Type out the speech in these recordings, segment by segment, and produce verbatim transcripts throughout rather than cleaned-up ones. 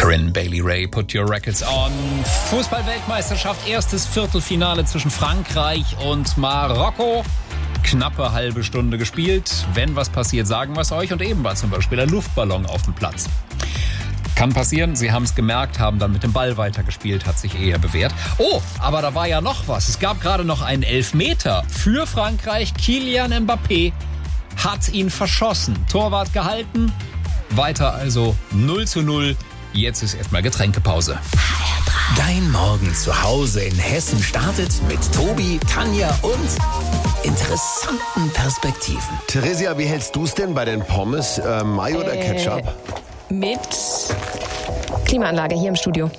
Corinne Bailey Rae, Put Your Records On. Fußball-Weltmeisterschaft, erstes Viertelfinale zwischen Frankreich und Marokko. Knappe halbe Stunde gespielt. Wenn was passiert, sagen wir es euch. Und eben war zum Beispiel ein Luftballon auf dem Platz. Kann passieren, sie haben es gemerkt, haben dann mit dem Ball weitergespielt, hat sich eher bewährt. Oh, aber da war ja noch was. Es gab gerade noch einen Elfmeter für Frankreich. Kylian Mbappé hat ihn verschossen. Torwart gehalten. Weiter also null zu null. Jetzt ist erstmal Getränkepause. Dein Morgen zu Hause in Hessen startet mit Tobi, Tanja und interessanten Perspektiven. Theresia, wie hältst du es denn bei den Pommes? Äh, Mayo oder Äh, Ketchup? Mit Klimaanlage hier im Studio.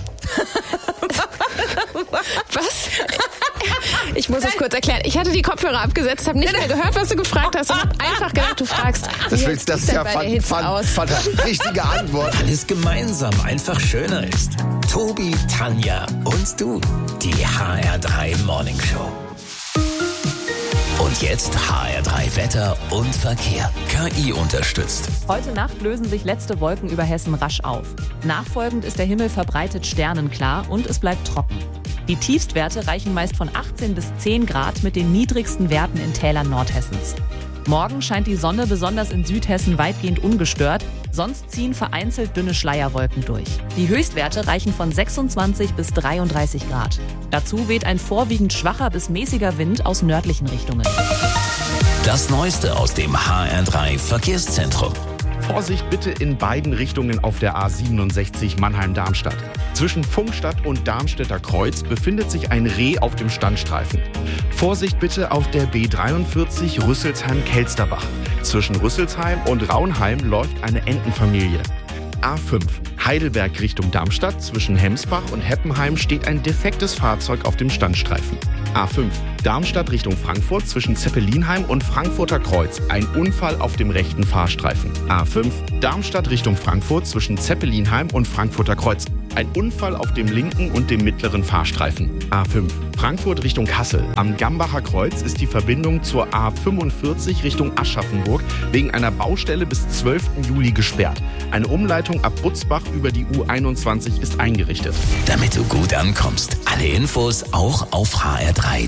Was? Ich muss es kurz erklären. Ich hatte die Kopfhörer abgesetzt, habe nicht mehr gehört, was du gefragt hast und habe einfach gedacht, du fragst. Das, wie willst, das sieht's ist denn ja bei der fan, Hitze fan, aus? fan, richtige Antwort. Weil es gemeinsam einfach schöner ist. Tobi, Tanja und du. Die H R drei Morning Show. Und jetzt H R drei Wetter und Verkehr. K I unterstützt. Heute Nacht lösen sich letzte Wolken über Hessen rasch auf. Nachfolgend ist der Himmel verbreitet sternenklar und es bleibt trocken. Die Tiefstwerte reichen meist von achtzehn bis zehn Grad mit den niedrigsten Werten in Tälern Nordhessens. Morgen scheint die Sonne besonders in Südhessen weitgehend ungestört, sonst ziehen vereinzelt dünne Schleierwolken durch. Die Höchstwerte reichen von sechsundzwanzig bis dreiunddreißig Grad. Dazu weht ein vorwiegend schwacher bis mäßiger Wind aus nördlichen Richtungen. Das Neueste aus dem H R drei Verkehrszentrum. Vorsicht bitte in beiden Richtungen auf der A siebenundsechzig Mannheim-Darmstadt. Zwischen Funkstadt und Darmstädter Kreuz befindet sich ein Reh auf dem Standstreifen. Vorsicht bitte auf der B dreiundvierzig Rüsselsheim-Kelsterbach. Zwischen Rüsselsheim und Raunheim läuft eine Entenfamilie. A fünf Heidelberg Richtung Darmstadt. Zwischen Hemsbach und Heppenheim steht ein defektes Fahrzeug auf dem Standstreifen. A fünf Darmstadt Richtung Frankfurt. Zwischen Zeppelinheim und Frankfurter Kreuz ein Unfall auf dem rechten Fahrstreifen. A fünf Darmstadt Richtung Frankfurt. Zwischen Zeppelinheim und Frankfurter Kreuz ein Unfall auf dem linken und dem mittleren Fahrstreifen. A fünf Frankfurt Richtung Kassel. Am Gambacher Kreuz ist die Verbindung zur A fünfundvierzig Richtung Aschaffenburg wegen einer Baustelle bis zwölften Juli gesperrt. Eine Umleitung ab Butzbach über die U einundzwanzig ist eingerichtet. Damit du gut ankommst. Alle Infos auch auf h r drei